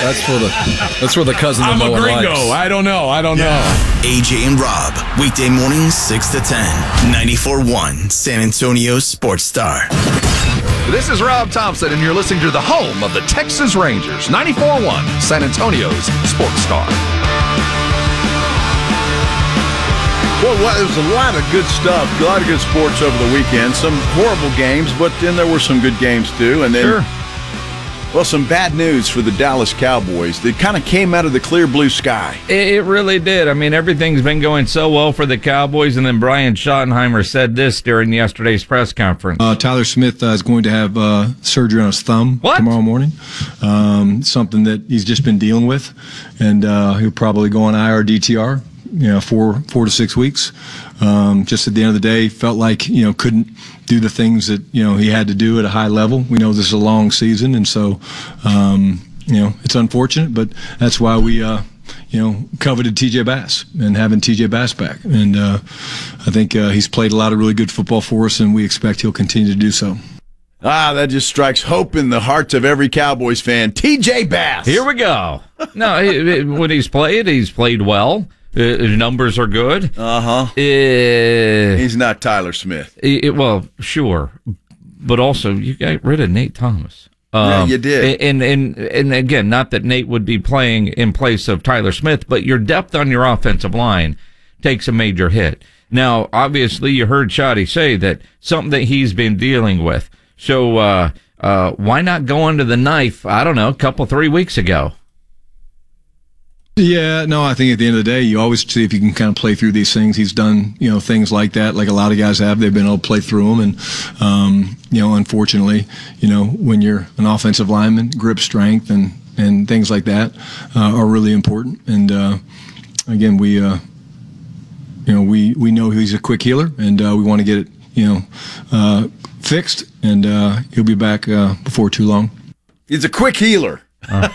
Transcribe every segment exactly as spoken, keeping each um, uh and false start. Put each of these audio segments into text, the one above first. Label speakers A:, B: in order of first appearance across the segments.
A: That's for the that's for the cousin that
B: I'm
A: no
B: a
A: one
B: gringo.
A: likes.
B: I don't know. I don't know.
C: A J and Rob, weekday mornings six to ten, ninety-four point one San Antonio Sports Star.
D: This is Rob Thompson, and you're listening to the home of the Texas Rangers, ninety-four point one San Antonio's Sports Star.
E: Well, well, there was a lot of good stuff, a lot of good sports over the weekend. Some horrible games, but then there were some good games too. And then,
B: Sure.
E: well, some bad news for the Dallas Cowboys. They kind of came out of the clear blue sky.
F: It, it really did. I mean, everything's been going so well for the Cowboys, and then Brian Schottenheimer said this during yesterday's press conference.
G: Uh, Tyler Smith uh, is going to have uh, surgery on his thumb
F: What?
G: tomorrow morning. Um, something that he's just been dealing with, and uh, he'll probably go on I R D T R. You know, four four to six weeks. Um, just at the end of the day, felt like you know couldn't do the things that you know he had to do at a high level. We know this is a long season, and so um, you know it's unfortunate, but that's why we uh, you know coveted T J Bass and having T J Bass back. And uh, I think uh, he's played a lot of really good football for us, and we expect he'll continue to do so.
E: Ah, that just strikes hope in the hearts of every Cowboys fan. T J Bass.
F: Here we go. No, he, when he's played, he's played well. Uh, his numbers are good.
E: Uh-huh.
F: Uh,
E: He's not Tyler Smith.
F: it, well, sure, but also you got rid of Nate Thomas. Um,
E: Yeah, you did.
F: And, and and again, not that Nate would be playing in place of Tyler Smith, but your depth on your offensive line takes a major hit. Now, obviously, you heard Shotty say that something that he's been dealing with. So uh, uh, why not go under the knife? I don't know, a couple three weeks ago.
G: Yeah, no, I think at the end of the day, you always see if you can kind of play through these things. He's done, you know, things like that, like a lot of guys have. They've been able to play through them, and um, you know, unfortunately, you know, when you're an offensive lineman, grip strength and and things like that uh, are really important. And uh, again, we, uh, you know, we we know he's a quick healer, and uh, we want to get it, you know, uh, fixed, and uh, he'll be back uh, before too long.
E: He's a quick healer. Uh.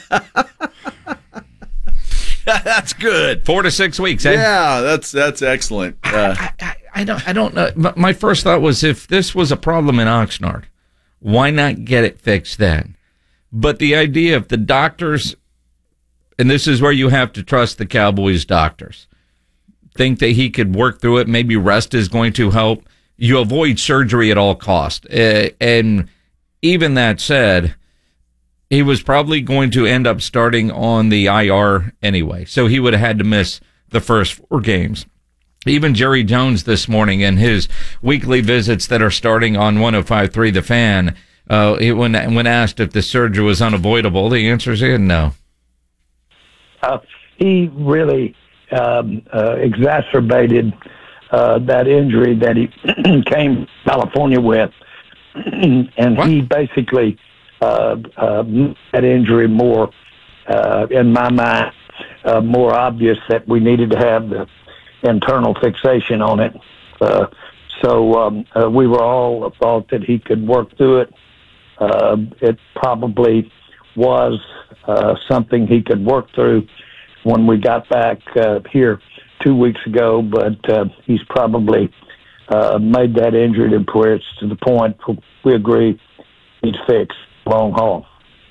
E: That's good.
F: Four to six weeks, eh?
E: Yeah, that's that's excellent. Uh,
F: I, I, I don't I don't know. My- My first thought was if this was a problem in Oxnard, why not get it fixed then? But the idea of the doctors, and this is where you have to trust the Cowboys doctors, think that he could work through it. Maybe rest is going to help. You avoid surgery at all costs. Uh, and even that said, he was probably going to end up starting on the I R anyway. So he would have had to miss the first four games. Even Jerry Jones this morning in his weekly visits that are starting on one oh five point three The Fan, uh, he, when, when asked if the surgery was unavoidable, the answer is no.
H: Uh, he really um, uh, exacerbated uh, that injury that he came to California with. and
F: What?
H: he basically... Uh, uh, that injury more, uh, in my mind, uh, more obvious that we needed to have the internal fixation on it. Uh, so um, uh, we were all thought that he could work through it. Uh, it probably was uh, something he could work through when we got back uh, here two weeks ago, but uh, he's probably uh, made that injury to where it's to the point we agree he's fixed. Long haul.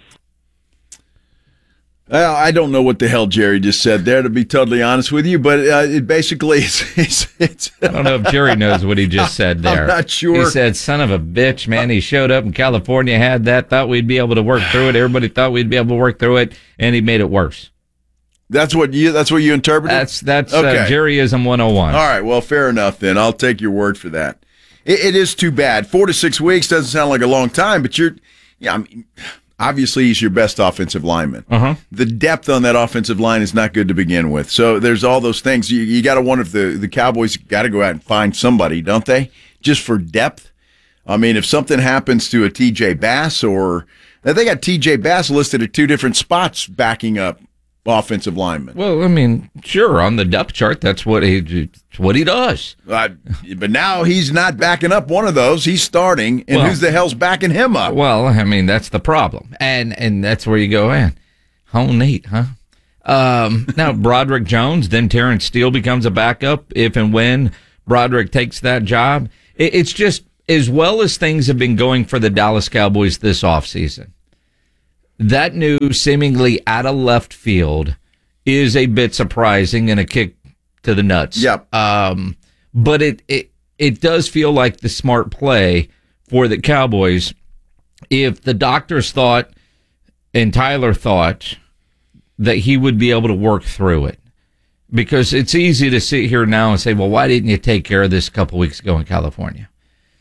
E: Well, I don't know what the hell Jerry just said there, to be totally honest with you, but uh, it basically it's, it's, it's
F: I don't know if Jerry knows what he just said there.
E: I'm not sure.
F: He said, son of a bitch, man. He showed up in California, had that, thought we'd be able to work through it. Everybody thought we'd be able to work through it, and he made it worse.
E: That's what you that's what you interpreted?
F: That's that's
E: Okay.
F: uh, Jerryism one oh one.
E: All right, well, fair enough then. I'll take your word for that. It, it is too bad. Four to six weeks doesn't sound like a long time, but you're, yeah, I mean, obviously he's your best offensive lineman.
F: Uh-huh.
E: The depth on that offensive line is not good to begin with. So there's all those things. You, you got to wonder if the, the Cowboys got to go out and find somebody, don't they? Just for depth. I mean, if something happens to a T J Bass or they got T J Bass listed at two different spots backing up offensive linemen.
F: Well, I mean, sure, on the depth chart, that's what he it's what he does.
E: Uh, but now he's not backing up one of those. He's starting, and
F: Well-
E: who's the hell's backing him up?
F: Well, I mean, that's the problem, and and that's where you go in. How neat, huh? Um, now Broderick Jones, then Terrence Steele becomes a backup if and when Broderick takes that job. It, it's just as well as things have been going for the Dallas Cowboys this offseason. that news, seemingly out of left field, is a bit surprising and a kick to the nuts.
E: Yep.
F: Um, but it, it it does feel like the smart play for the Cowboys. If the doctors thought and Tyler thought that he would be able to work through it, because it's easy to sit here now and say, well, why didn't you take care of this a couple weeks ago in California?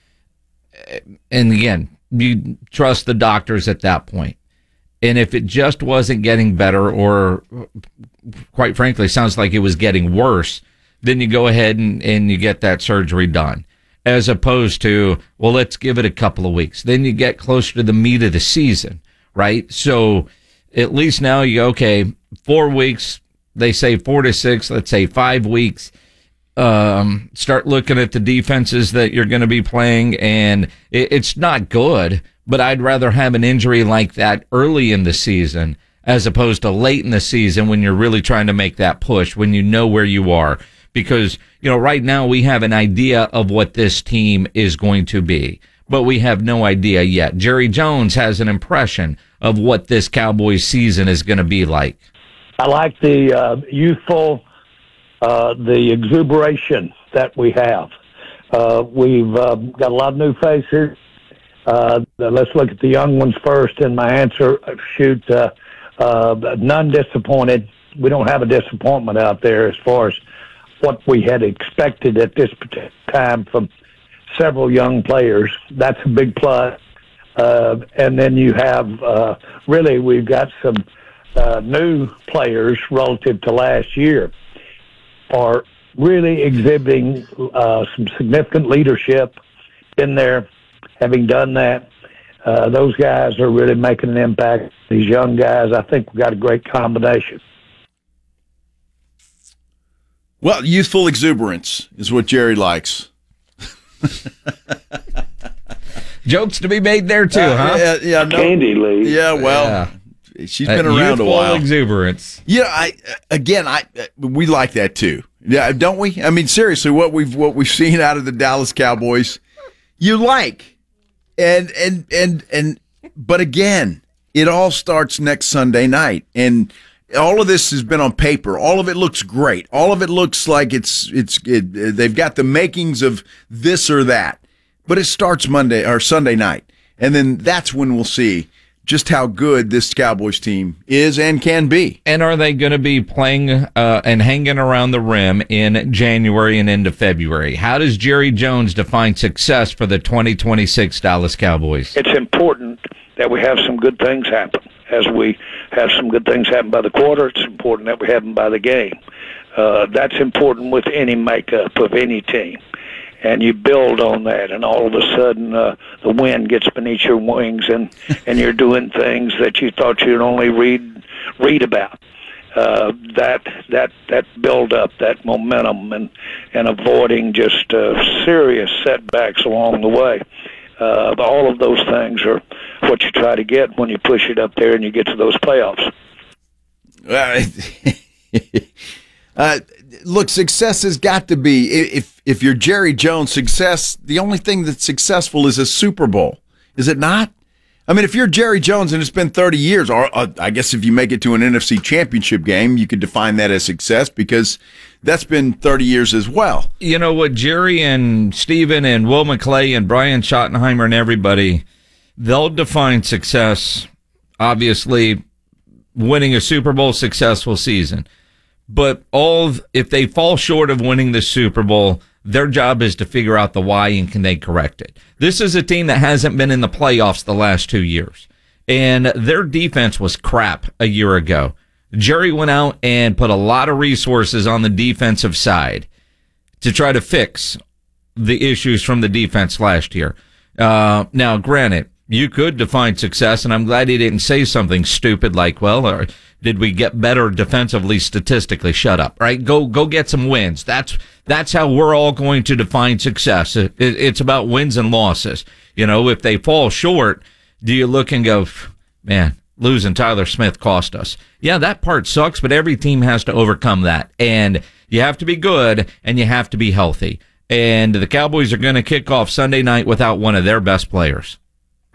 F: And again, you trust the doctors at that point. And if it just wasn't getting better, or quite frankly, sounds like it was getting worse, then you go ahead and, and you get that surgery done. As opposed to, well, let's give it a couple of weeks. Then you get closer to the meat of the season, right? So at least now you, okay, four weeks, they say four to six, let's say five weeks. Um, start looking at the defenses that you're going to be playing, and it, it's not good, but I'd rather have an injury like that early in the season as opposed to late in the season when you're really trying to make that push, when you know where you are. Because, you know, right now we have an idea of what this team is going to be, but we have no idea yet. Jerry Jones has an impression of what this Cowboys season is going to be like.
H: I like the uh, youthful, uh, the exuberation that we have. Uh, we've uh, got a lot of new faces. Uh, let's look at the young ones first. In my answer, shoot, uh, uh, none disappointed. We don't have a disappointment out there as far as what we had expected at this particular time from several young players. That's a big plus. Uh, and then you have, uh, really, we've got some uh, new players relative to last year are really exhibiting uh, some significant leadership in there. Having done that, uh, those guys are really making an impact. These young guys, I think we've got a great combination.
E: Well, youthful exuberance is what Jerry likes.
F: Jokes to be made there too,
E: uh,
F: huh?
E: Yeah, yeah, no,
H: Candy Lee.
E: Yeah, well,
F: yeah.
E: she's
F: That
E: been around a
F: youthful
E: while.
F: Exuberance.
E: Yeah, I again, I we like that too. Yeah, don't we? I mean, seriously, what we've what we've seen out of the Dallas Cowboys, you like, and and and and. But again, it all starts next Sunday night, and all of this has been on paper. All of it looks great. All of it looks like it's it's it, they've got the makings of this or that. But it starts Monday or Sunday night, and then that's when we'll see just how good this Cowboys team is and can be.
F: And are they going to be playing uh, and hanging around the rim in January and into February? How does Jerry Jones define success for the twenty twenty-six Dallas Cowboys?
B: It's important that we have some good things happen. As we have some good things happen by the quarter, it's important that we have them by the game. Uh, that's important with any makeup of any team. And you build on that, and all of a sudden uh, the wind gets beneath your wings, and, and you're doing things that you thought you'd only read read about. Uh, that that that build up, that momentum, and and avoiding just uh, serious setbacks along the way. Uh, all of those things are what you try to get when you push it up there and you get to those playoffs.
E: Uh, uh, look, success has got to be, if if you're Jerry Jones, success, the only thing that's successful is a Super Bowl. Is it not? I mean, if you're Jerry Jones and it's been thirty years, or uh, I guess if you make it to an N F C championship game, you could define that as success because that's been thirty years as well.
F: You know what, Jerry and Steven and Will McClay and Brian Schottenheimer and everybody, they'll define success, obviously, winning a Super Bowl successful season. But all if they fall short of winning the Super Bowl, their job is to figure out the why and can they correct it. This is a team that hasn't been in the playoffs the last two years. And their defense was crap a year ago. Jerry went out and put a lot of resources on the defensive side to try to fix the issues from the defense last year. Uh, now, granted, you could define success, and I'm glad he didn't say something stupid like, well, or did we get better defensively statistically? Shut up, right? Go go get some wins. That's that's how we're all going to define success. It, it, it's about wins and losses. You know, if they fall short, do you look and go, man, losing Tyler Smith cost us? Yeah, that part sucks, but every team has to overcome that. And you have to be good, and you have to be healthy. And the Cowboys are going to kick off Sunday night without one of their best players.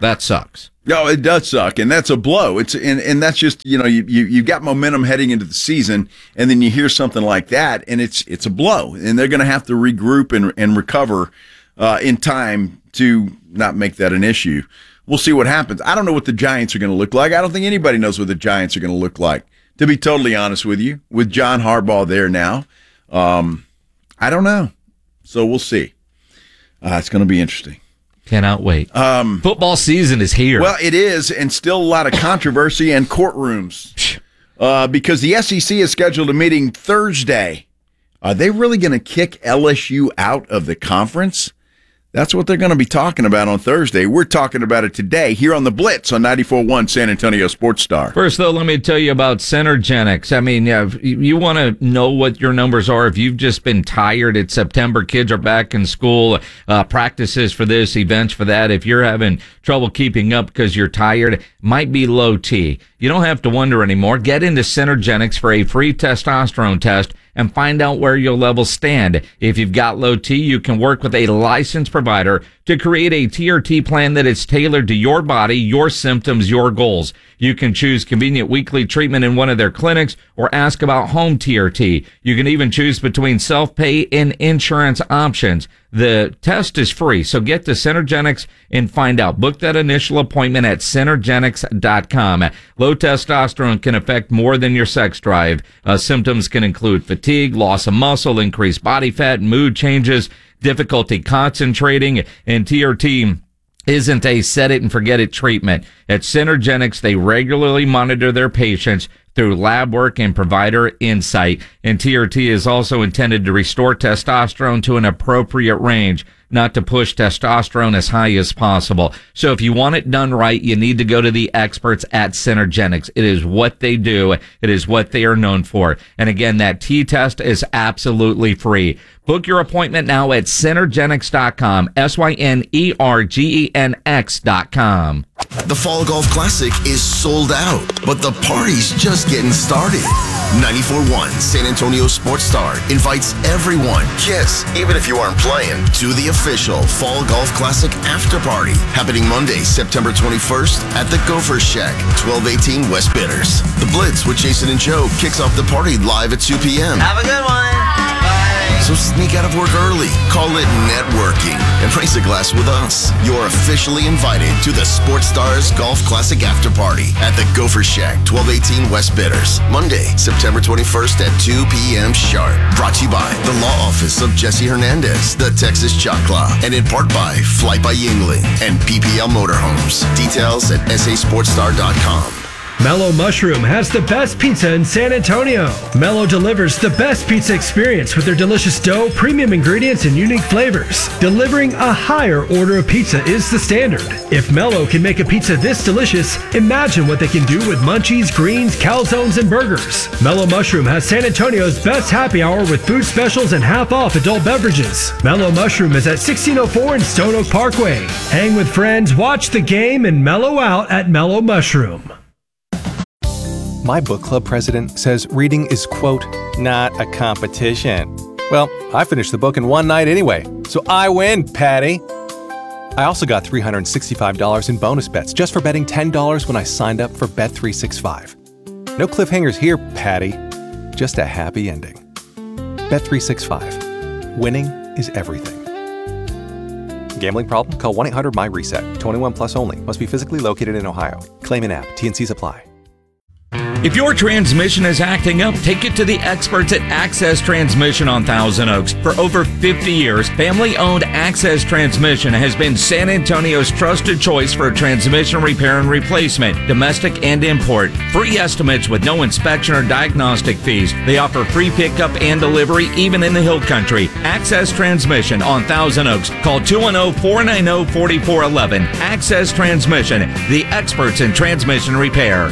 F: That sucks.
E: No, it does suck, and that's a blow. It's and, and that's just, you know, you, you you got momentum heading into the season, and then you hear something like that, and it's it's a blow, and they're going to have to regroup and and recover uh, in time to not make that an issue. We'll see what happens. I don't know what the Giants are going to look like. I don't think anybody knows what the Giants are going to look like, to be totally honest with you, with John Harbaugh there now. Um, I don't know. So we'll see. Uh, it's going to be interesting.
F: Cannot wait.
E: Um,
F: Football season is here.
E: Well, it is, and still a lot of controversy and courtrooms uh, because the S E C is scheduled a meeting Thursday. Are they really going to kick L S U out of the conference? That's what they're going to be talking about on Thursday. We're talking about it today here on The Blitz on ninety-four point one San Antonio Sports Star.
F: First, though, let me tell you about Centergenics. I mean, yeah, if you want to know what your numbers are. If you've just been tired, it's September, kids are back in school, uh, practices for this, events for that. If you're having trouble keeping up because you're tired, it might be low T. You don't have to wonder anymore. Get into Centergenics for a free testosterone test and find out where your levels stand. If you've got low T, you can work with a licensed provider to create a T R T plan that is tailored to your body, your symptoms, your goals. You can choose convenient weekly treatment in one of their clinics or ask about home T R T. You can even choose between self-pay and insurance options. The test is free, so get to Centergenics and find out. Book that initial appointment at Centergenics dot com. Low testosterone can affect more than your sex drive. Uh, symptoms can include fatigue, loss of muscle, increased body fat, mood changes, difficulty concentrating, and T R T isn't a set it and forget it treatment. At Centergenics, they regularly monitor their patients through lab work and provider insight. And T R T is also intended to restore testosterone to an appropriate range, not to push testosterone as high as possible. So if you want it done right, you need to go to the experts at Centergenics. It is what they do. It is what they are known for. And again, that T-test is absolutely free. Book your appointment now at Centergenics dot com, S Y N E R G E N X dot com.
C: The Fall Golf Classic is sold out, but the party's just getting started. ninety-four point one San Antonio Sports Star invites everyone, kiss, even if you aren't playing, to the official Fall Golf Classic after party happening Monday, September twenty-first at the Gopher Shack, twelve eighteen West Bitters. The Blitz with Jason and Joe kicks off the party live at two p.m.
I: Have a good one.
C: So sneak out of work early, call it networking, and raise a glass with us. You're officially invited to the Sports Stars Golf Classic After Party at the Gopher Shack, twelve eighteen West Bitters, Monday, September twenty-first at two p.m. sharp. Brought to you by the Law Office of Jesse Hernandez, the Texas Choclaw, and in part by Flight by Yingling and P P L Motorhomes. Details at S A sports star dot com.
J: Mellow Mushroom has the best pizza in San Antonio. Mellow delivers the best pizza experience with their delicious dough, premium ingredients, and unique flavors. Delivering a higher order of pizza is the standard. If Mellow can make a pizza this delicious, imagine what they can do with munchies, greens, calzones, and burgers. Mellow Mushroom has San Antonio's best happy hour with food specials and half off adult beverages. Mellow Mushroom is at sixteen oh four in Stone Oak Parkway. Hang with friends, watch the game, and mellow out at Mellow Mushroom.
K: My book club president says reading is, quote, not a competition. Well, I finished the book in one night anyway, so I win, Patty. I also got three hundred sixty-five dollars in bonus bets just for betting ten dollars when I signed up for Bet three sixty-five. No cliffhangers here, Patty. Just a happy ending. Bet three sixty-five. Winning is everything. Gambling problem? Call one eight hundred my reset. twenty-one plus only. Must be physically located in Ohio. Claim in app. T N Cs apply.
F: If your transmission is acting up, take it to the experts at Access Transmission on Thousand Oaks. For over fifty years, family-owned Access Transmission has been San Antonio's trusted choice for transmission repair and replacement, domestic and import. Free estimates with no inspection or diagnostic fees. They offer free pickup and delivery even in the Hill Country. Access Transmission on Thousand Oaks. Call two one zero, four nine zero, four four one one. Access Transmission, the experts in transmission repair.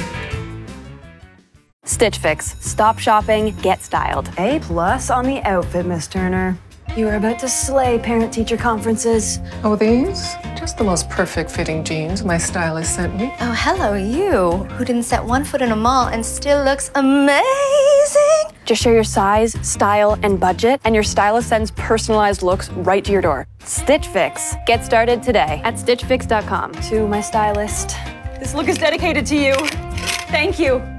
L: Stitch Fix. Stop shopping, get styled.
M: A plus on the outfit, Miss Turner.
I: You are about to slay parent-teacher conferences.
L: Oh, these? Just the most perfect fitting jeans my stylist sent me.
M: Oh, hello, you, who didn't set one foot in a mall and still looks amazing.
I: Just share your size, style, and budget, and your stylist sends personalized looks right to your door. Stitch Fix. Get started today at stitch fix dot com. To my stylist, this look is dedicated to you. Thank you.